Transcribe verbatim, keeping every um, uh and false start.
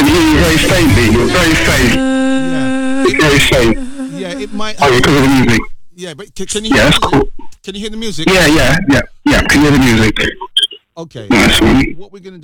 hear you very faintly. You're very faint. Yeah. It's very faint. Yeah, it might. Oh, because of the music. Yeah, but can, can you Yeah, hear? that's cool. Can you hear the music? Yeah, yeah, yeah, yeah. Can you hear the music? Okay. Nice one. What we're gonna